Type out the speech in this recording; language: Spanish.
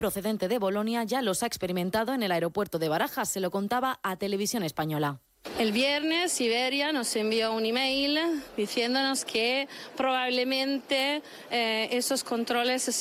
procedente de Bolonia ya los ha experimentado en el aeropuerto de Barajas. Se lo contaba a Televisión Española. El viernes Iberia nos envió un email diciéndonos que probablemente esos controles